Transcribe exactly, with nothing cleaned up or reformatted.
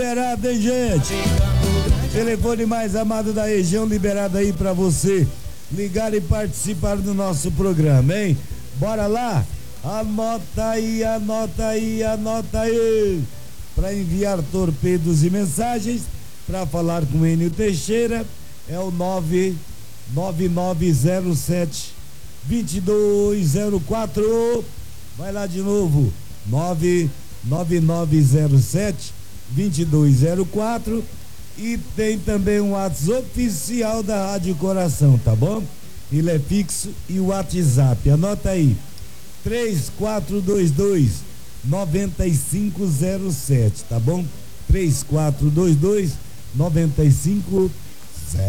Liberado, hein, gente? Telefone mais amado da região liberado aí pra você ligar e participar do nosso programa, hein? Bora lá? Anota aí, anota aí, anota aí. Pra enviar torpedos e mensagens, pra falar com Enio Teixeira, é o nove nove nove zero sete dois dois zero quatro. Vai lá de novo, nove nove nove zero sete dois dois zero quatro. E tem também um WhatsApp oficial da Rádio Coração, tá bom? Ele é fixo e o WhatsApp, anota aí, três quatro dois dois nove cinco zero sete, tá bom? três quatro dois dois nove cinco